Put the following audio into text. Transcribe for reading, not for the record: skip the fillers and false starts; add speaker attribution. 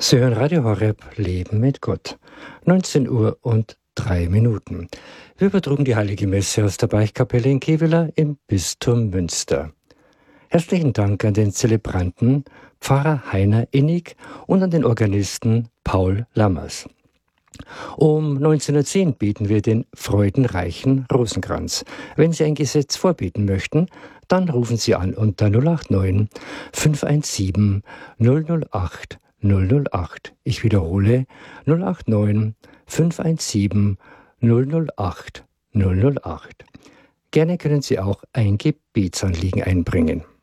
Speaker 1: Sie hören Radio Horeb, Leben mit Gott. 19:03 Uhr. Wir übertrugen die Heilige Messe aus der Beichtkapelle in Kevela im Bistum Münster. Herzlichen Dank an den Zelebranten Pfarrer Heiner Innig und an den Organisten Paul Lammers. Um 19:10 Uhr bieten wir den freudenreichen Rosenkranz. Wenn Sie ein Gesetz vorbieten möchten, dann rufen Sie an unter 089 517 008 008. Ich wiederhole 089 517 008 008. Gerne können Sie auch ein Gebetsanliegen einbringen.